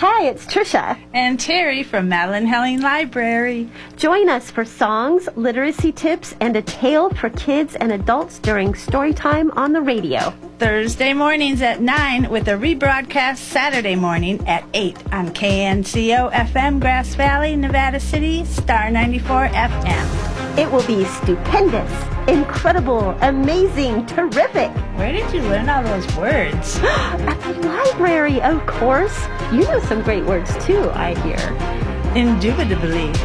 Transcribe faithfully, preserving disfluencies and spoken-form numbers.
Hi, it's Trisha. And Terry from Madeline Helling Library. Join us for songs, literacy tips, and a tale for kids and adults during Storytime on the radio. Thursday mornings at nine with a rebroadcast Saturday morning at eight on K N C O F M Grass Valley, Nevada City, Star ninety-four F M. It will be stupendous, incredible, amazing, terrific. Where did you learn all those words? At the library, of course. You know some great words too, I hear. Indubitably.